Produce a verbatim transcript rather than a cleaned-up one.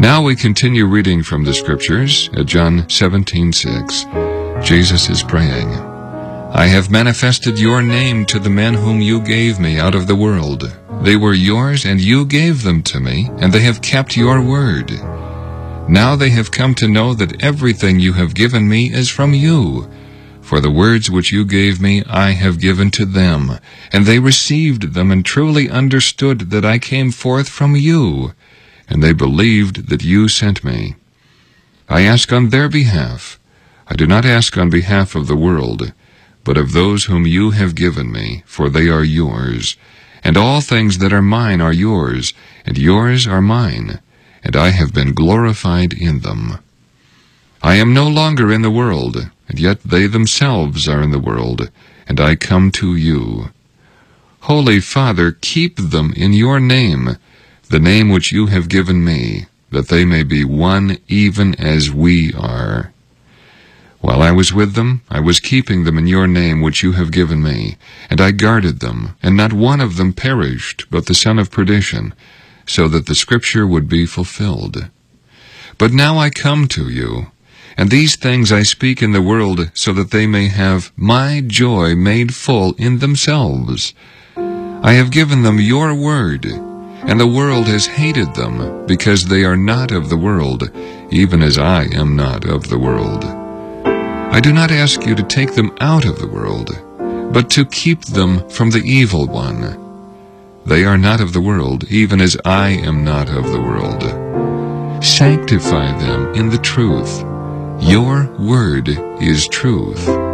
Now we continue reading from the Scriptures at John seventeen six. Jesus is praying, I have manifested your name to the men whom you gave me out of the world. They were yours, and you gave them to me, and they have kept your word. Now they have come to know that everything you have given me is from you. For the words which you gave me I have given to them, and they received them and truly understood that I came forth from you, and they believed that you sent me. I ask on their behalf. I do not ask on behalf of the world, but of those whom you have given me, for they are yours. And all things that are mine are yours, and yours are mine, and I have been glorified in them. I am no longer in the world, and yet they themselves are in the world, and I come to you. Holy Father, keep them in your name, the name which you have given me, that they may be one even as we are. While I was with them, I was keeping them in your name which you have given me, and I guarded them, and not one of them perished, but the son of perdition, so that the Scripture would be fulfilled. But now I come to you, and these things I speak in the world, so that they may have my joy made full in themselves. I have given them your word, and the world has hated them, because they are not of the world, even as I am not of the world. I do not ask you to take them out of the world, but to keep them from the evil one. They are not of the world, even as I am not of the world. Sanctify them in the truth. Your word is truth.